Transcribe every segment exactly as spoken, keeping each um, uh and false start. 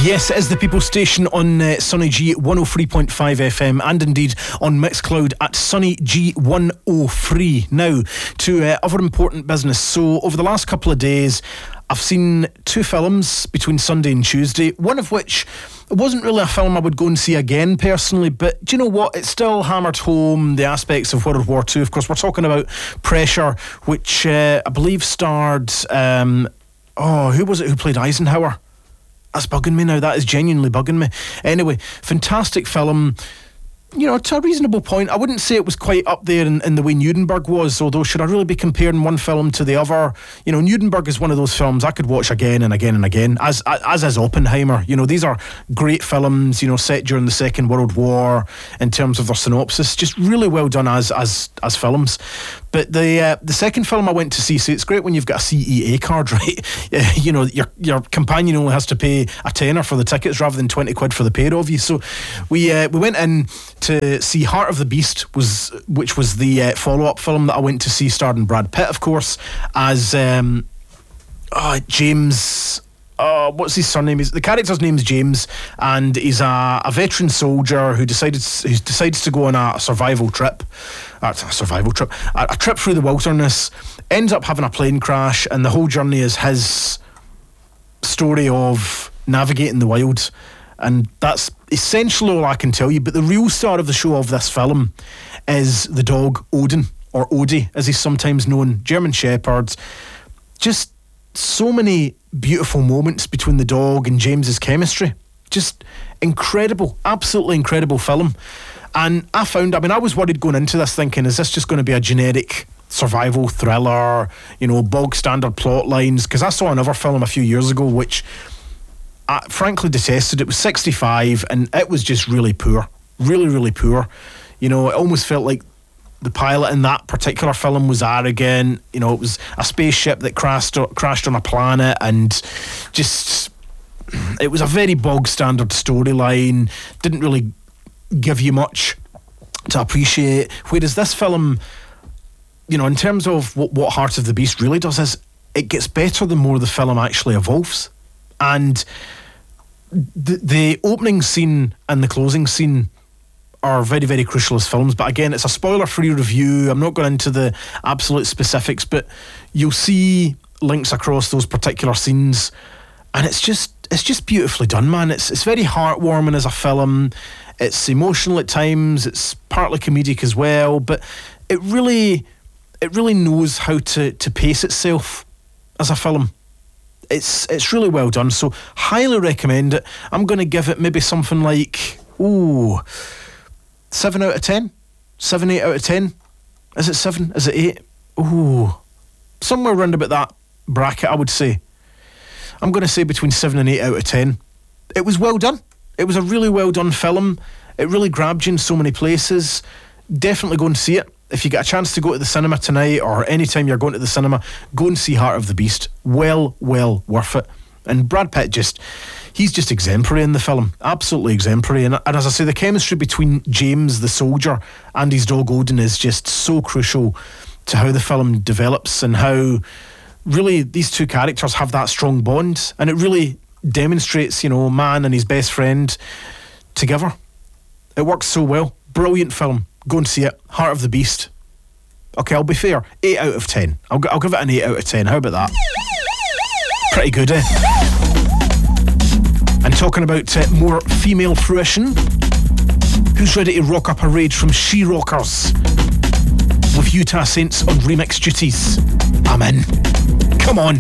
Yes, it is the People Station on uh, Sunny G one oh three point five F M and indeed on Mixcloud at Sunny G one oh three. Now, to uh, other important business. So, over the last couple of days, I've seen two films between Sunday and Tuesday, one of which wasn't really a film I would go and see again personally, but do you know what? It still hammered home the aspects of World War Two. Of course, we're talking about Pressure, which uh, I believe starred, um, oh, who was it who played Eisenhower? That's bugging me now. That is genuinely bugging me. Anyway, fantastic film. You know, to a reasonable point. I wouldn't say it was quite up there in, in the way Nuremberg was, although should I really be comparing one film to the other? You know, Nuremberg is one of those films I could watch again and again and again, as as is Oppenheimer. You know, these are great films, you know, set during the Second World War in terms of their synopsis. Just really well done as as as films. But the uh, the second film I went to see, so it's great when you've got a C E A card, right? You know, your your companion only has to pay a tenner for the tickets rather than twenty quid for the pair of you. So we uh, we went in to see Heart of the Beast, was which was the uh, follow-up film that I went to see, starring Brad Pitt, of course, as um, oh, James... Uh, what's his surname? The character's name's James, and he's a, a veteran soldier who decided who decides to go on a survival trip. Uh, a survival trip, a, a trip through the wilderness. Ends up having a plane crash, and the whole journey is his story of navigating the wild. And that's essentially all I can tell you. But the real star of the show of this film is the dog Odin, or Odie, as he's sometimes known, German Shepherd. Just so many beautiful moments between the dog and James's chemistry. Just incredible, absolutely incredible film. And I found, I mean, I was worried going into this thinking, is this just going to be a generic survival thriller, you know, bog standard plot lines? Because I saw another film a few years ago which I frankly detested. It was sixty-five and it was just really poor, really, really poor. You know, it almost felt like the pilot in that particular film was arrogant. You know, it was a spaceship that crashed crashed on a planet, and just it was a very bog standard storyline. Didn't really give you much to appreciate. Whereas this film, you know, in terms of what, what Heart of the Beast really does, is it gets better the more the film actually evolves. And the, the opening scene and the closing scene are very, very crucial as films. But again, it's a spoiler-free review. I'm not going into the absolute specifics, but you'll see links across those particular scenes, and it's just it's just beautifully done, man. It's it's very heartwarming as a film. It's emotional at times. It's partly comedic as well, but it really it really knows how to to pace itself as a film. It's it's really well done, so highly recommend it. I'm going to give it maybe something like, ooh, seven out of ten? seven, eight out of ten? Is it seven? Is it eight? Ooh, somewhere around about that bracket, I would say. I'm going to say between seven and eight out of ten. It was well done. It was a really well done film. It really grabbed you in so many places. Definitely go and see it. If you get a chance to go to the cinema tonight, or anytime you're going to the cinema, go and see Heart of the Beast. Well, well worth it. And Brad Pitt just, he's just exemplary in the film. Absolutely exemplary. And, and as I say, the chemistry between James, the soldier, and his dog Odin is just so crucial to how the film develops and how really these two characters have that strong bond. And it really demonstrates, you know, man and his best friend together. It works so well. Brilliant film. Go and see it. Heart of the Beast. Okay, I'll be fair. eight out of ten. I'll, I'll give it an eight out of ten. How about that? Pretty good, eh? And talking about uh, more female fruition, who's ready to rock up a rage from She-Rockers with Utah Saints on remix duties? I'm in. Come on.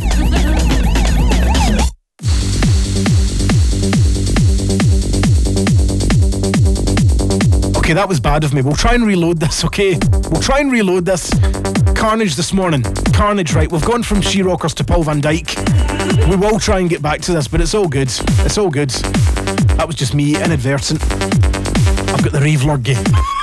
Okay, that was bad of me. We'll try and reload this, okay? We'll try and reload this. Carnage this morning. Carnage, right. We've gone from She-Rockers to Paul van Dyk. We will try and get back to this, but it's all good. It's all good. That was just me, inadvertent. I've got the rave lurgy.